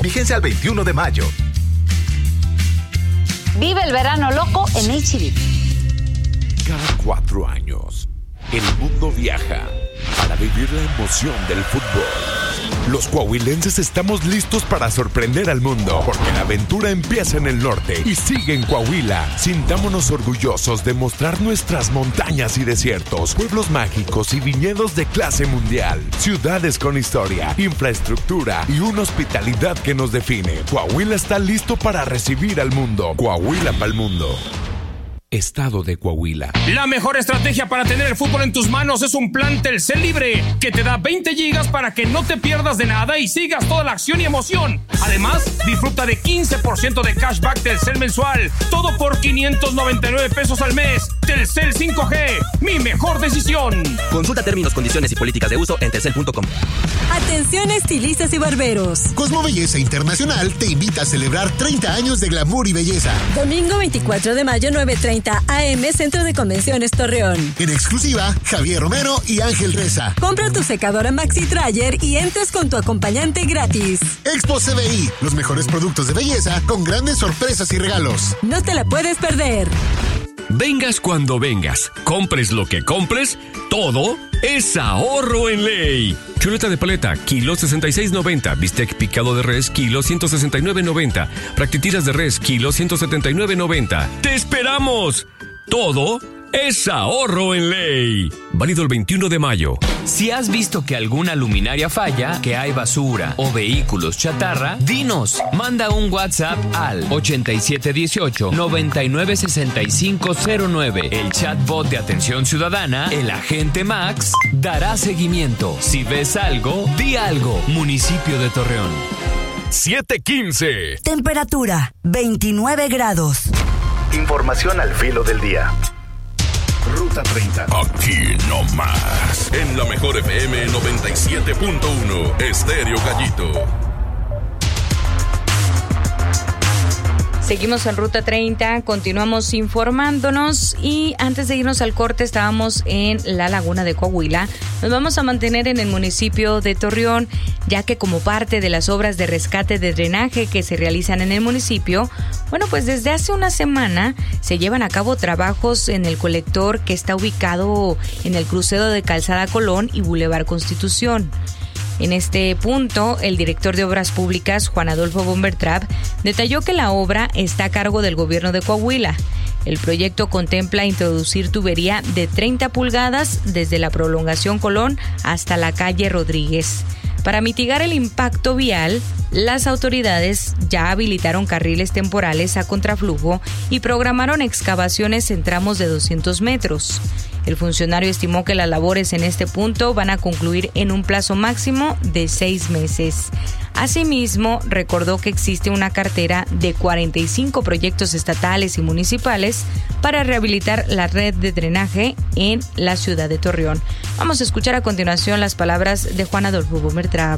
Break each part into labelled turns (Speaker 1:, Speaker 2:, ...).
Speaker 1: Vigencia al 21 de mayo.
Speaker 2: Vive el verano loco en H-E-B.
Speaker 3: Cada 4 años, el mundo viaja para vivir la emoción del fútbol. Los coahuilenses estamos listos para sorprender al mundo, porque la aventura empieza en el norte y sigue en Coahuila. Sintámonos orgullosos de mostrar nuestras montañas y desiertos, pueblos mágicos y viñedos de clase mundial, ciudades con historia, infraestructura y una hospitalidad que nos define. Coahuila está listo para recibir al mundo. Coahuila pa'l mundo. Estado de Coahuila.
Speaker 4: La mejor estrategia para tener el fútbol en tus manos es un plan Telcel Libre que te da 20 gigas para que no te pierdas de nada y sigas toda la acción y emoción. Además, disfruta de 15% de cashback Telcel mensual. Todo por 599 pesos al mes. Telcel 5G, mi mejor decisión.
Speaker 5: Consulta términos, condiciones y políticas de uso en telcel.com.
Speaker 6: Atención estilistas y barberos.
Speaker 7: Cosmo Belleza Internacional te invita a celebrar 30 años de glamour y belleza.
Speaker 6: Domingo 24 de mayo, 9:30 AM, Centro de Convenciones Torreón.
Speaker 7: En exclusiva, Javier Romero y Ángel Reza.
Speaker 6: Compra tu secadora Maxi Dryer y entres con tu acompañante gratis.
Speaker 7: Expo CBI, los mejores productos de belleza con grandes sorpresas y regalos.
Speaker 6: No te la puedes perder.
Speaker 8: Vengas cuando vengas, compres lo que compres, todo es ahorro en ley. Chuleta de paleta, kilo 66.90. Bistec picado de res, kilo 169.90. Practitiras de res, kilo 179.90. ¡Te esperamos! Todo es ahorro en ley. Válido el 21 de mayo.
Speaker 9: Si has visto que alguna luminaria falla, que hay basura o vehículos chatarra, dinos. Manda un WhatsApp al 8718-996509. El chatbot de atención ciudadana, el agente Max, dará seguimiento. Si ves algo, di algo. Municipio de Torreón.
Speaker 8: 7:15.
Speaker 10: Temperatura 29 grados.
Speaker 1: Información al filo del día. Ruta 30.
Speaker 3: Aquí no más. En la mejor FM 97.1. Estéreo Gallito.
Speaker 11: Seguimos en Ruta 30, continuamos informándonos y antes de irnos al corte estábamos en la Laguna de Coahuila. Nos vamos a mantener en el municipio de Torreón, ya que como parte de las obras de rescate de drenaje que se realizan en el municipio, bueno, pues desde hace una semana se llevan a cabo trabajos en el colector que está ubicado en el crucero de Calzada Colón y Boulevard Constitución. En este punto, el director de Obras Públicas, Juan Adolfo Bombertrap, detalló que la obra está a cargo del gobierno de Coahuila. El proyecto contempla introducir tubería de 30 pulgadas desde la prolongación Colón hasta la calle Rodríguez. Para mitigar el impacto vial, las autoridades ya habilitaron carriles temporales a contraflujo y programaron excavaciones en tramos de 200 metros. El funcionario estimó que las labores en este punto van a concluir en un plazo máximo de 6 meses. Asimismo, recordó que existe una cartera de 45 proyectos estatales y municipales para rehabilitar la red de drenaje en la ciudad de Torreón. Vamos a escuchar a continuación las palabras de Juan Adolfo Bombertrap.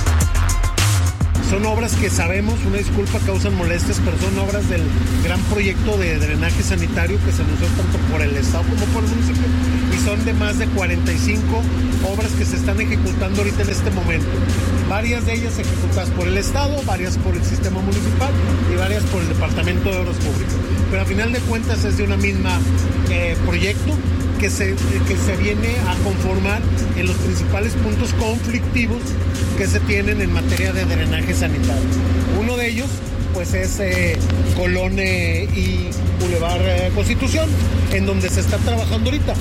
Speaker 12: Son obras que sabemos, una disculpa, causan molestias, pero son obras del gran proyecto de drenaje sanitario que se anunció tanto por el Estado como por el municipio y son de más de 45 obras que se están ejecutando ahorita en este momento. Varias de ellas ejecutadas por el Estado, varias por el sistema municipal y varias por el Departamento de Obras Públicas. Pero a final de cuentas es de una misma proyecto que se viene a conformar en los principales puntos conflictivos que se tienen en materia de drenaje sanitario. Uno de ellos pues es Colón y Boulevard Constitución, en donde se está trabajando ahorita.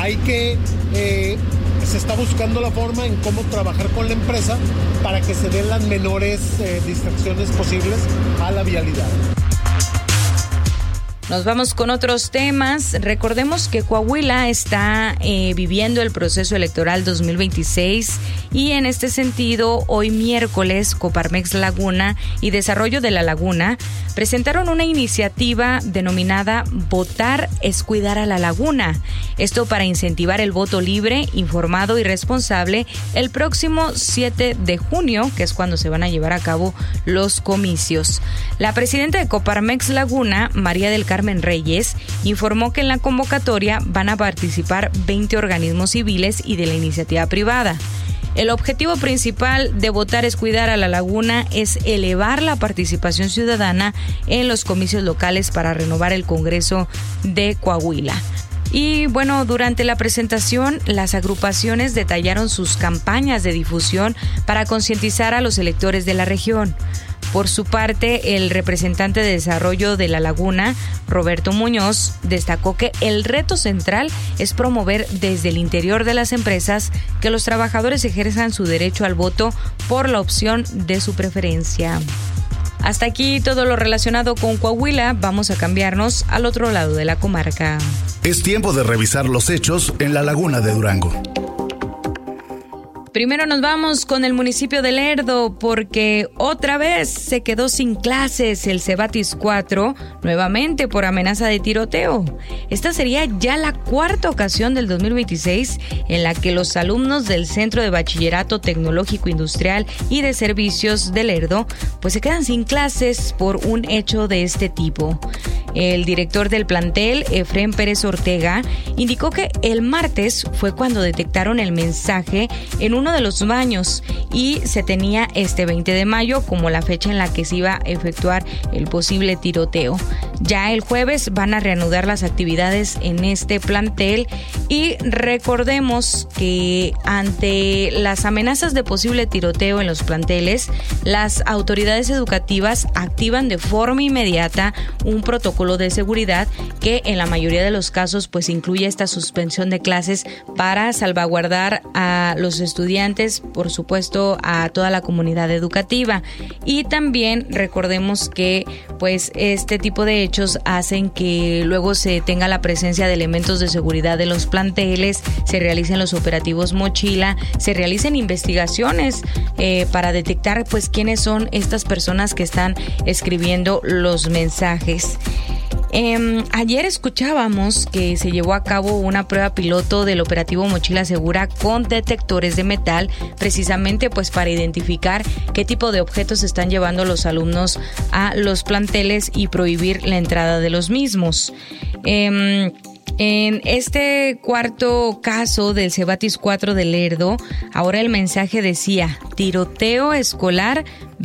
Speaker 12: Se está buscando la forma en cómo trabajar con la empresa para que se den las menores distracciones posibles a la vialidad.
Speaker 11: Nos vamos con otros temas. Recordemos que Coahuila está viviendo el proceso electoral 2026 y en este sentido, hoy miércoles, Coparmex Laguna y Desarrollo de la Laguna presentaron una iniciativa denominada Votar es cuidar a la laguna. Esto para incentivar el voto libre, informado y responsable el próximo 7 de junio, que es cuando se van a llevar a cabo los comicios. La presidenta de Coparmex Laguna, María del Carmen Reyes, informó que en la convocatoria van a participar 20 organismos civiles y de la iniciativa privada. El objetivo principal de votar es cuidar a la laguna, es elevar la participación ciudadana en los comicios locales para renovar el Congreso de Coahuila. Y bueno, durante la presentación, las agrupaciones detallaron sus campañas de difusión para concientizar a los electores de la región. Por su parte, el representante de desarrollo de La Laguna, Roberto Muñoz, destacó que el reto central es promover desde el interior de las empresas que los trabajadores ejerzan su derecho al voto por la opción de su preferencia. Hasta aquí todo lo relacionado con Coahuila. Vamos a cambiarnos al otro lado de la comarca.
Speaker 1: Es tiempo de revisar los hechos en la Laguna de Durango.
Speaker 11: Primero nos vamos con el municipio de Lerdo porque otra vez se quedó sin clases el Cebatis 4, nuevamente por amenaza de tiroteo. Esta sería ya la cuarta ocasión del 2026 en la que los alumnos del Centro de Bachillerato Tecnológico Industrial y de Servicios de Lerdo pues se quedan sin clases por un hecho de este tipo. El director del plantel, Efrén Pérez Ortega, indicó que el martes fue cuando detectaron el mensaje en uno de los baños y se tenía este 20 de mayo como la fecha en la que se iba a efectuar el posible tiroteo. Ya el jueves van a reanudar las actividades en este plantel y recordemos que ante las amenazas de posible tiroteo en los planteles, las autoridades educativas activan de forma inmediata un protocolo de seguridad que en la mayoría de los casos pues incluye esta suspensión de clases para salvaguardar a los estudiantes, por supuesto a toda la comunidad educativa. Y también recordemos que pues este tipo de hechos hacen que luego se tenga la presencia de elementos de seguridad de los planteles, se realicen los operativos mochila, se realicen investigaciones para detectar pues quiénes son estas personas que están escribiendo los mensajes. Ayer escuchábamos que se llevó a cabo una prueba piloto del operativo Mochila Segura con detectores de metal, precisamente pues para identificar qué tipo de objetos están llevando los alumnos a los planteles y prohibir la entrada de los mismos. En este cuarto caso del Cebatis 4 de Lerdo, ahora el mensaje decía tiroteo escolar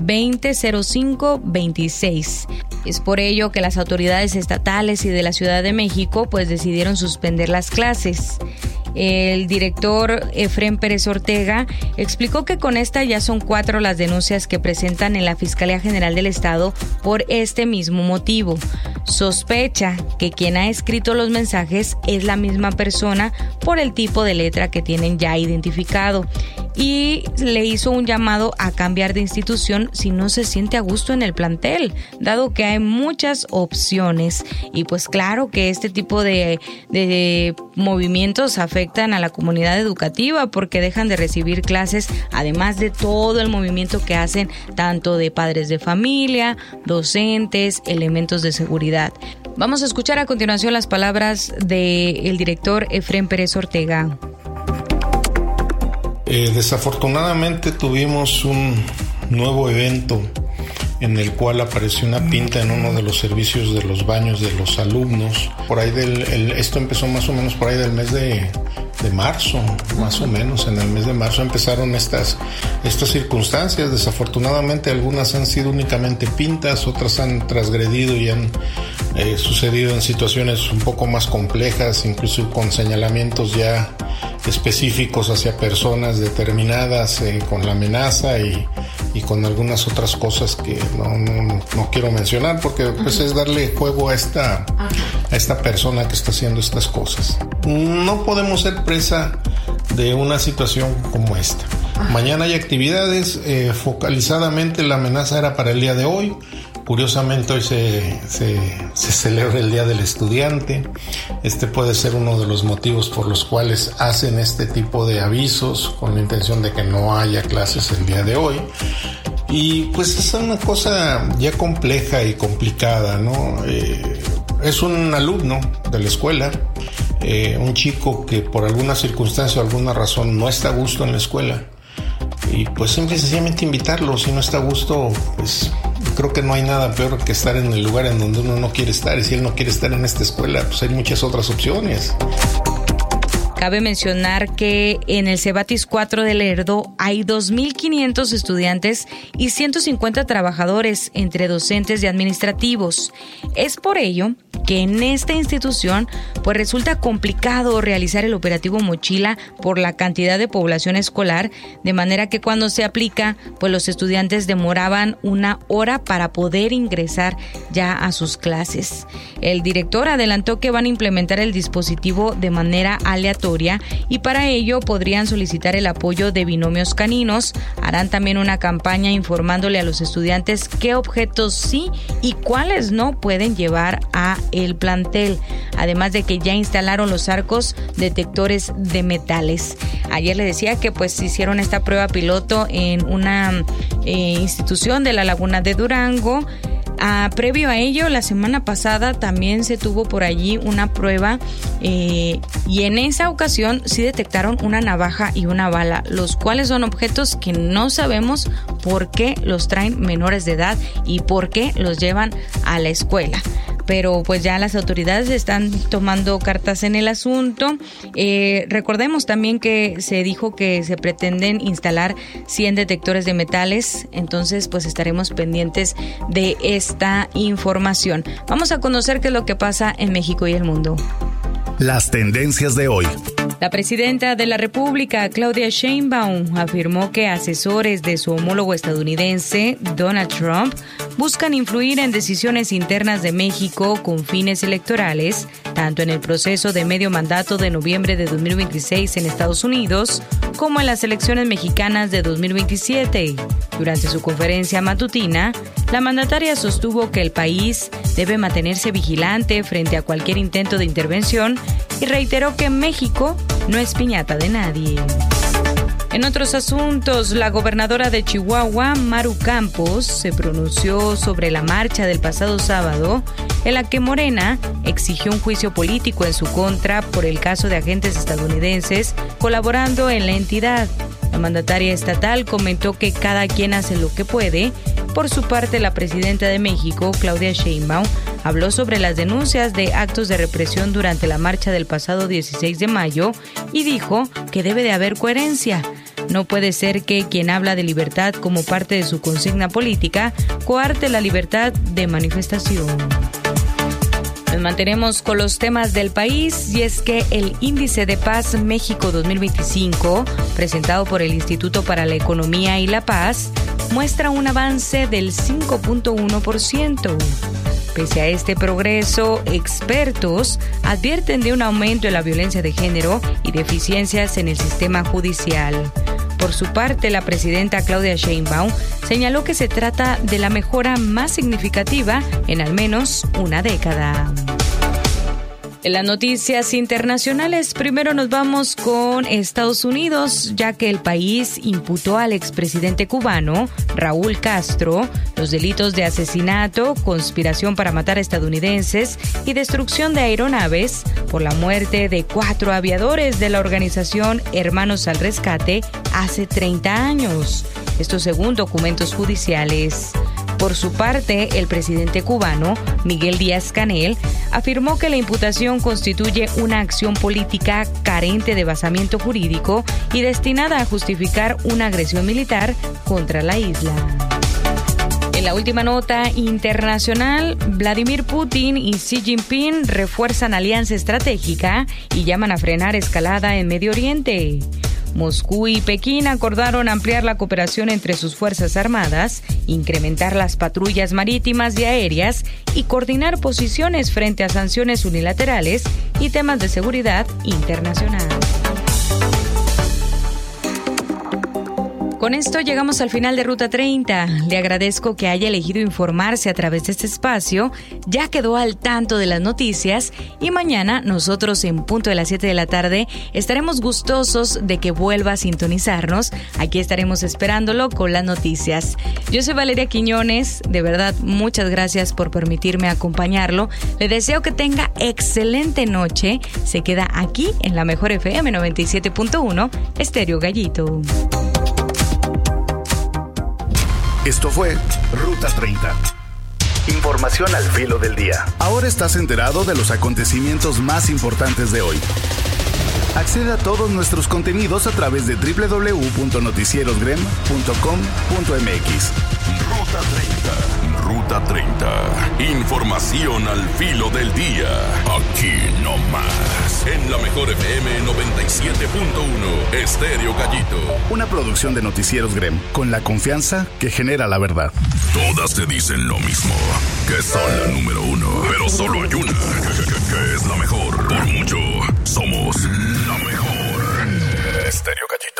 Speaker 11: 2005-26. Es por ello que las autoridades estatales y de la Ciudad de México pues decidieron suspender las clases. El director Efrén Pérez Ortega explicó que con esta ya son 4 las denuncias que presentan en la Fiscalía General del Estado por este mismo motivo. Sospecha que quien ha escrito los mensajes es la misma persona por el tipo de letra que tienen ya identificado y le hizo un llamado a cambiar de institución si no se siente a gusto en el plantel, dado que hay muchas opciones y pues claro que este tipo de movimientos afectan a la comunidad educativa porque dejan de recibir clases, además de todo el movimiento que hacen tanto de padres de familia, docentes, elementos de seguridad. Vamos a escuchar a continuación las palabras del director Efrén Pérez Ortega.
Speaker 13: Desafortunadamente tuvimos un nuevo evento en el cual apareció una pinta en uno de los servicios de los baños de los alumnos. Por ahí esto empezó más o menos por ahí del mes de marzo, más o menos. En el mes de marzo empezaron estas circunstancias. Desafortunadamente algunas han sido únicamente pintas, otras han transgredido y han sucedido en situaciones un poco más complejas, incluso con señalamientos ya específicos hacia personas determinadas, con la amenaza y con algunas otras cosas que no quiero mencionar porque pues es darle juego a esta persona que está haciendo estas cosas. No podemos ser presa de una situación como esta. Mañana hay actividades, focalizadamente la amenaza era para el día de hoy. Curiosamente hoy se celebra el Día del Estudiante. Este puede ser uno de los motivos por los cuales hacen este tipo de avisos con la intención de que no haya clases el día de hoy. Y pues es una cosa ya compleja y complicada, ¿no? Es un alumno de la escuela, un chico que por alguna circunstancia o alguna razón no está a gusto en la escuela. Y pues simple y sencillamente invitarlo. Si no está a gusto, pues creo que no hay nada peor que estar en el lugar en donde uno no quiere estar. Y si él no quiere estar en esta escuela, pues hay muchas otras opciones.
Speaker 11: Cabe mencionar que en el Cebatis 4 de Lerdo hay 2.500 estudiantes y 150 trabajadores entre docentes y administrativos. Es por ello que en esta institución pues resulta complicado realizar el operativo mochila por la cantidad de población escolar, de manera que cuando se aplica, pues los estudiantes demoraban 1 hora para poder ingresar ya a sus clases. El director adelantó que van a implementar el dispositivo de manera aleatoria y para ello podrían solicitar el apoyo de binomios caninos. Harán también una campaña informándole a los estudiantes qué objetos sí y cuáles no pueden llevar a el plantel, además de que ya instalaron los arcos detectores de metales. Ayer le decía que pues hicieron esta prueba piloto en una institución de la Laguna de Durango. Previo a ello, la semana pasada también se tuvo por allí una prueba y en esa ocasión sí detectaron una navaja y una bala, los cuales son objetos que no sabemos por qué los traen menores de edad y por qué los llevan a la escuela. Pero pues ya las autoridades están tomando cartas en el asunto. Recordemos también que se dijo que se pretenden instalar 100 detectores de metales, entonces pues estaremos pendientes de esta información. Vamos a conocer qué es lo que pasa en México y el mundo.
Speaker 1: Las tendencias de hoy.
Speaker 11: La presidenta de la República, Claudia Sheinbaum, afirmó que asesores de su homólogo estadounidense, Donald Trump, buscan influir en decisiones internas de México con fines electorales, tanto en el proceso de medio mandato de noviembre de 2026 en Estados Unidos, como en las elecciones mexicanas de 2027. Durante su conferencia matutina, la mandataria sostuvo que el país debe mantenerse vigilante frente a cualquier intento de intervención y reiteró que México no es piñata de nadie. En otros asuntos, la gobernadora de Chihuahua, Maru Campos, se pronunció sobre la marcha del pasado sábado, en la que Morena exigió un juicio político en su contra por el caso de agentes estadounidenses colaborando en la entidad. La mandataria estatal comentó que cada quien hace lo que puede. Por su parte, la presidenta de México, Claudia Sheinbaum, habló sobre las denuncias de actos de represión durante la marcha del pasado 16 de mayo y dijo que debe de haber coherencia. No puede ser que quien habla de libertad como parte de su consigna política coarte la libertad de manifestación. Nos mantenemos con los temas del país y es que el Índice de Paz México 2025, presentado por el Instituto para la Economía y la Paz, muestra un avance del 5.1%. Pese a este progreso, expertos advierten de un aumento en la violencia de género y deficiencias en el sistema judicial. Por su parte, la presidenta Claudia Sheinbaum señaló que se trata de la mejora más significativa en al menos una década. En las noticias internacionales, primero nos vamos con Estados Unidos, ya que el país imputó al expresidente cubano, Raúl Castro, los delitos de asesinato, conspiración para matar a estadounidenses y destrucción de aeronaves por la muerte de 4 aviadores de la organización Hermanos al Rescate hace 30 años. Esto según documentos judiciales. Por su parte, el presidente cubano, Miguel Díaz-Canel, afirmó que la imputación constituye una acción política carente de basamiento jurídico y destinada a justificar una agresión militar contra la isla. En la última nota internacional, Vladimir Putin y Xi Jinping refuerzan alianza estratégica y llaman a frenar escalada en Medio Oriente. Moscú y Pekín acordaron ampliar la cooperación entre sus fuerzas armadas, incrementar las patrullas marítimas y aéreas y coordinar posiciones frente a sanciones unilaterales y temas de seguridad internacional. Con esto llegamos al final de Ruta 30. Le agradezco que haya elegido informarse a través de este espacio. Ya quedó al tanto de las noticias y mañana nosotros en punto de las 7 de la tarde estaremos gustosos de que vuelva a sintonizarnos. Aquí estaremos esperándolo con las noticias. Yo soy Valeria Quiñones. De verdad, muchas gracias por permitirme acompañarlo. Le deseo que tenga excelente noche. Se queda aquí en la mejor FM 97.1, Estéreo Gallito.
Speaker 1: Esto fue Ruta 30. Información al filo del día. Ahora estás enterado de los acontecimientos más importantes de hoy. Accede a todos nuestros contenidos a través de www.noticierosgrem.com.mx.
Speaker 3: Ruta 30. Información al filo del día. Aquí no más. En la mejor FM 97.1 Estéreo Gallito.
Speaker 1: Una producción de Noticieros Grem, con la confianza que genera la verdad.
Speaker 3: Todas te dicen lo mismo, que son la número uno. Pero solo hay una que es la mejor. Por mucho, somos la mejor. Estéreo Gallito.